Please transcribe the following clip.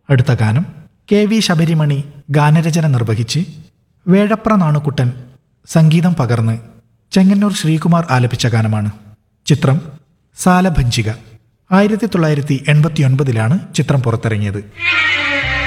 അടുത്ത ഗാനം K V Sabarimani ഗാനരചന നിർവഹിച്ച് വേഴപ്ര നാണുക്കുട്ടൻ സംഗീതം പകർന്ന് ചെങ്ങന്നൂർ ശ്രീകുമാർ ആലപിച്ച ഗാനമാണ്. ചിത്രം സാലഭഞ്ചിക. 1989 ചിത്രം പുറത്തിറങ്ങിയത്.